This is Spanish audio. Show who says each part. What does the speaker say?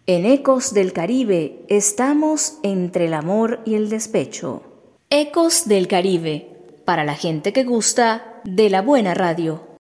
Speaker 1: En Ecos del Caribe estamos entre el amor y el despecho. Ecos del Caribe, para la gente que gusta de la buena radio.